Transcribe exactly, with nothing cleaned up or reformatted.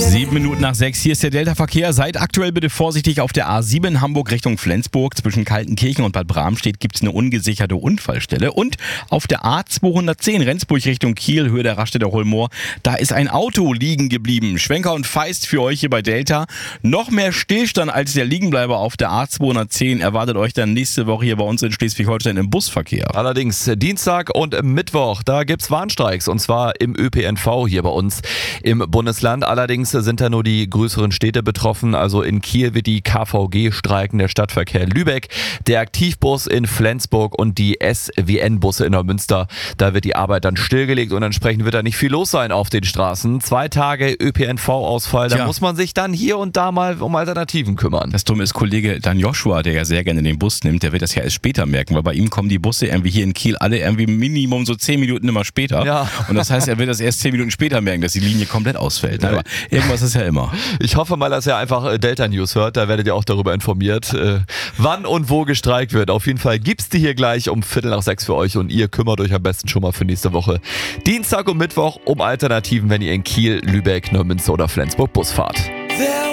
Sieben Minuten nach sechs, hier ist der Delta-Verkehr. Seid aktuell bitte vorsichtig auf der A sieben Hamburg Richtung Flensburg. Zwischen Kaltenkirchen und Bad Bramstedt gibt es eine ungesicherte Unfallstelle. Und auf der A zweihundertzehn Rendsburg Richtung Kiel, Höhe der Raststätter Holmoor, da ist ein Auto liegen geblieben. Schwenker und Feist für euch hier bei Delta. Noch mehr Stillstand als der Liegenbleiber auf der A zweihundertzehn erwartet euch dann nächste Woche hier bei uns in Schleswig-Holstein im Busverkehr. Allerdings Dienstag und Mittwoch, da gibt's Warnstreiks und zwar im Ö P N V hier bei uns im Bundesland. Allerdings sind da nur die größeren Städte betroffen. Also in Kiel wird die K V G streiken, der Stadtverkehr Lübeck, der Aktivbus in Flensburg und die S W N-Busse in Neumünster. Da wird die Arbeit dann stillgelegt und entsprechend wird da nicht viel los sein auf den Straßen. Zwei Tage Ö P N V-Ausfall, da Tja. muss man sich dann hier und da mal um Alternativen kümmern. Das Dumme ist, Kollege Dan Joshua, der ja sehr gerne den Bus nimmt, der wird das ja erst später merken, weil bei ihm kommen die Busse irgendwie hier in Kiel alle irgendwie Minimum so zehn Minuten immer später. Ja. Und das heißt, er wird das erst zehn Minuten später merken, dass die Linie komplett ausfällt. Aber irgendwas ist ja immer. Ich hoffe mal, dass ihr einfach Delta News hört, da werdet ihr auch darüber informiert, äh, wann und wo gestreikt wird. Auf jeden Fall gibt's die hier gleich um Viertel nach sechs für euch und ihr kümmert euch am besten schon mal für nächste Woche Dienstag und Mittwoch um Alternativen, wenn ihr in Kiel, Lübeck, Neumünster oder Flensburg Bus fahrt.